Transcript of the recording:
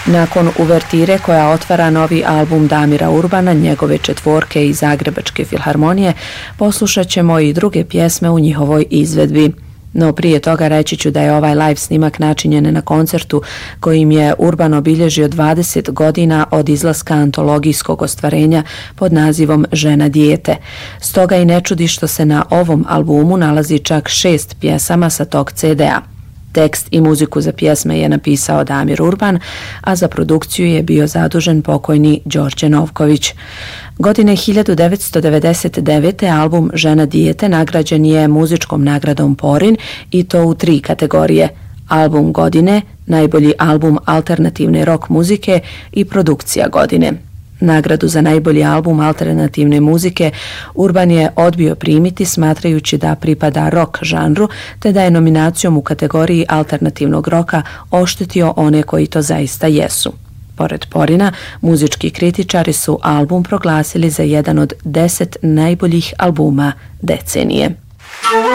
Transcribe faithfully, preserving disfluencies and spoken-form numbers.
Nakon uvertire koja otvara novi album Damira Urbana, njegove četvorke i Zagrebačke filharmonije, poslušat ćemo i druge pjesme u njihovoj izvedbi. No prije toga reći ću da je ovaj live snimak načinjen na koncertu kojim je Urban obilježio dvadeset godina od izlaska antologijskog ostvarenja pod nazivom Žena dijete. Stoga i ne čudi što se na ovom albumu nalazi čak šest pjesama sa tog ce de a. Tekst i muziku za pjesme je napisao Damir Urban, a za produkciju je bio zadužen pokojni Đorđe Novković. Godine hiljadu devetsto devedeset devete. album Žena dijete nagrađen je muzičkom nagradom Porin i to u tri kategorije: album godine, najbolji album alternativne rock muzike i produkcija godine. Nagradu za najbolji album alternativne muzike Urban je odbio primiti smatrajući da pripada rock žanru, te da je nominacijom u kategoriji alternativnog roka oštetio one koji to zaista jesu. Pored Porina, muzički kritičari su album proglasili za jedan od deset najboljih albuma decenije.